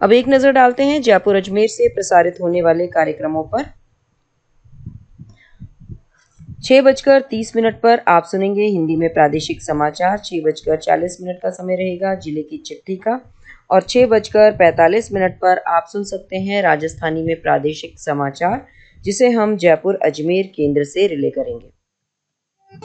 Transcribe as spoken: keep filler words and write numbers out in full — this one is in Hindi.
अब एक नज़र डालते हैं जयपुर अजमेर से प्रसारित होने वाले कार्यक्रमों पर। छः बजकर तीस मिनट पर आप सुनेंगे हिंदी में प्रादेशिक समाचार। छः बजकर चालीस मिनट का समय रहेगा जिले की चिट्ठी का। और छः बजकर पैंतालीस मिनट पर आप सुन सकते हैं राजस्थानी में प्रादेशिक समाचार, जिसे हम जयपुर अजमेर केंद्र से रिले करेंगे।